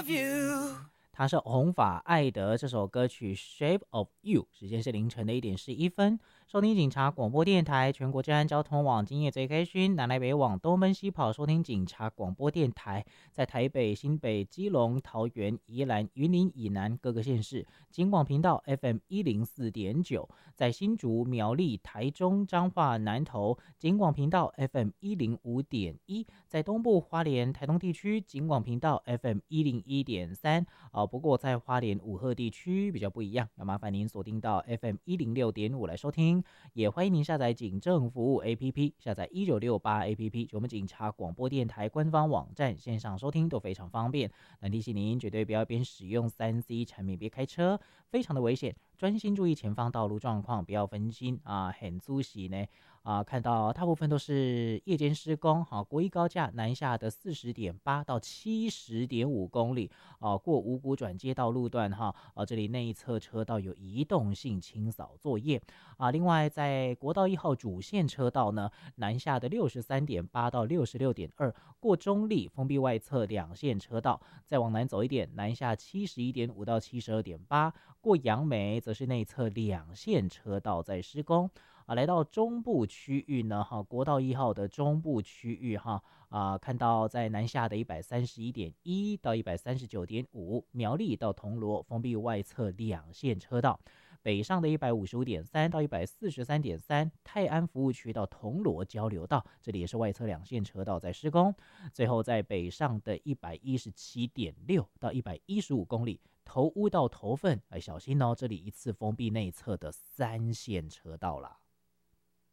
of you。 他是红发艾德，这首歌曲《Shape of You》，时间是凌晨的1:11。收听警察广播电台，全国治安交通网，今夜最开心，南来北往，东奔西跑，收听警察广播电台，在台北、新北、基隆、桃园、宜兰、云林以南各个县市，警广频道 FM104.9，在新竹、苗栗、台中、彰化、南投，警广频道 FM105.1，在东部花莲、台东地区，警广频道 FM101.3。不过在花莲五鹤地区比较不一样，要麻烦您锁定到 FM106.5来收听，也欢迎您下载警政服务 APP， 下载1968 APP， 就我们警察广播电台官方网站，线上收听都非常方便。那提醒您绝对不要边使用3C 产品边开车，非常的危险，专心注意前方道路状况，不要分心啊，很注意呢。看到大部分都是夜间施工，国一高架南下的40.8到70.5公里，过五股转接道路段这里内侧车道有移动性清扫作业另外在国道1号主线车道呢，南下的63.8到66.2过中立封闭外侧两线车道，再往南走一点，南下71.5到72.8过杨梅则是内侧两线车道在施工来到中部区域呢，国道1号的中部区域看到在南下的131.1到139.5，苗栗到铜锣封闭外侧两线车道，北上的155.3到143.3，泰安服务区到铜锣交流道，这里也是外侧两线车道在施工。最后在北上的117.6到115公里，头屋到头份，小心哦，这里一次封闭内侧的3线车道啦。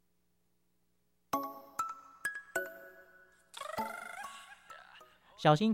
小心